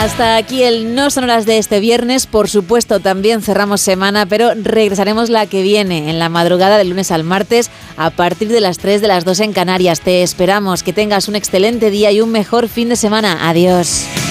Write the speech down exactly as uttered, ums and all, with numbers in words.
Hasta aquí el No Sonoras de este viernes. Por supuesto, también cerramos semana, pero regresaremos la que viene, en la madrugada del lunes al martes, a partir de las tres de las dos en Canarias. Te esperamos. Que tengas un excelente día y un mejor fin de semana. Adiós.